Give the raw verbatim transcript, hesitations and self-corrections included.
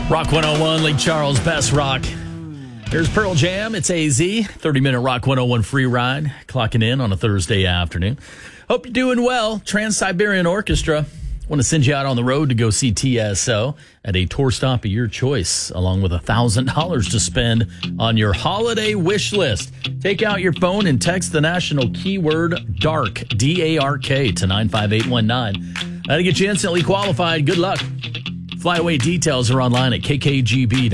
Rock one oh one, Lake Charles, best rock. Here's Pearl Jam. It's A Z, thirty-minute Rock one oh one free ride, clocking in on a Thursday afternoon. Hope you're doing well. Trans-Siberian Orchestra want to send you out on the road to go see T S O at a tour stop of your choice, along with one thousand dollars to spend on your holiday wish list. Take out your phone and text the national keyword DARK, D A R K, to nine five eight one nine. That'll get you instantly qualified. Good luck. Flyaway details are online at k k g b dot com.